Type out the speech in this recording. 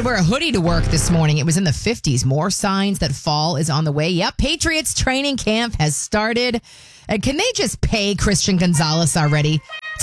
wear a hoodie to work this morning. It was in the 50s. More signs that fall is on the way. Yep, Patriots training camp has started. Can they just pay Christian Gonzalez already?